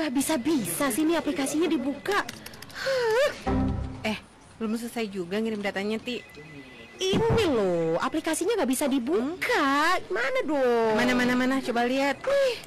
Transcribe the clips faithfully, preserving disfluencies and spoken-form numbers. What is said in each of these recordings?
Nggak bisa-bisa sih ini aplikasinya dibuka. Hah? Eh, belum selesai juga ngirim datanya, Ti. Ini loh, aplikasinya nggak bisa dibuka. Mana dong? Mana, mana, mana, coba lihat. Nih.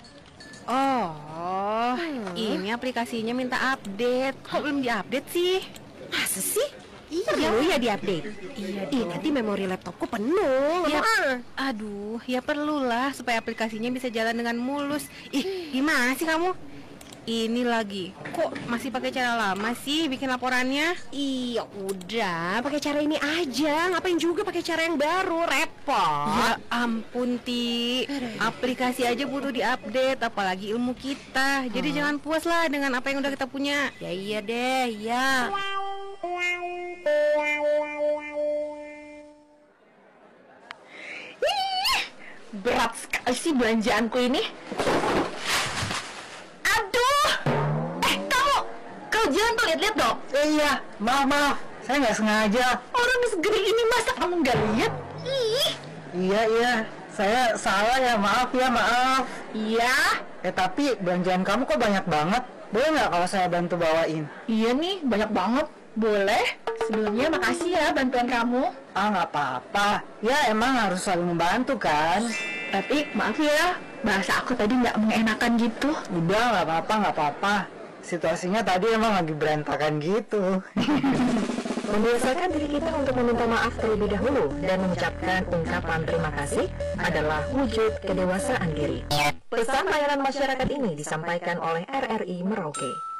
Oh, Hmm. ini aplikasinya minta update. Kok belum diupdate sih? Masa sih? Iya. Perlu ya diupdate? Iya Ih, dong. nanti memori laptopku penuh. Ya, Ah. aduh, ya perlulah supaya aplikasinya bisa jalan dengan mulus. Ih, gimana sih kamu? Ini lagi, kok masih pakai cara lama sih bikin laporannya? Iya udah, pakai cara ini aja. Ngapain juga pakai cara yang baru? Repot. Ya ampun, Ti. Aplikasi aja butuh diupdate, apalagi ilmu kita. Jadi jangan puas lah dengan apa yang udah kita punya. Ya iya deh, ya. Ih, berat sekali sih belanjaanku ini. Aduh, eh kamu, kalau jalan tuh lihat-lihat dong. Eh, iya, maaf maaf, saya nggak sengaja. Orang segede ini masa kamu nggak lihat? Ih, Iya iya, saya salah ya, maaf ya maaf. iya, Eh tapi belanjaan kamu kok banyak banget. Boleh nggak kalau saya bantu bawain? iya nih banyak banget. Boleh. Sebelumnya makasih ya bantuan kamu. Ah nggak apa-apa. Ya emang harus selalu membantu kan. Tapi maaf ya, bahasa aku tadi nggak mengenakan gitu. Udah nggak apa-apa nggak apa-apa. Situasinya tadi emang lagi berantakan gitu. Membiasakan diri kita untuk meminta maaf terlebih dahulu dan mengucapkan ungkapan terima kasih adalah wujud kedewasaan diri. Pesan layanan masyarakat ini disampaikan oleh R R I Merauke.